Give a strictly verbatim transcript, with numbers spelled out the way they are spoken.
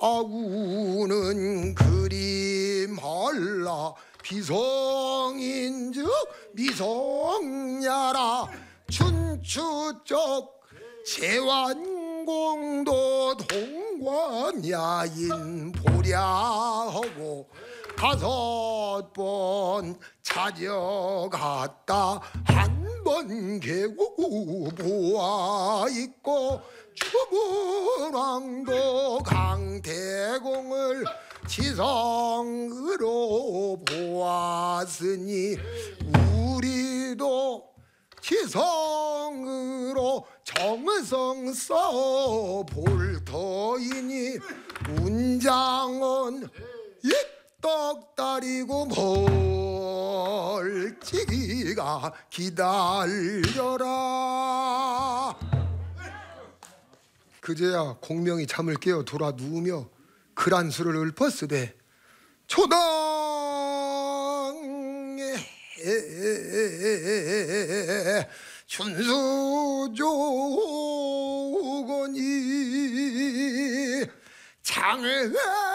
아우는 그림할라 비성인즉 미성야라 춘추적 세완공도 동관야인 보랴하고 다섯 번 찾아갔다 한 번 개고 보아있고 추분왕도 강태공을 지성으로 보았으니 우리도 지성으로 정성 써 볼 터이니 운장은 떡다리고 멀찍이가 기다려라. 그제야 공명이 잠을 깨어 돌아 누우며 글한수를 읊었으되 초당에 춘수조건이 장을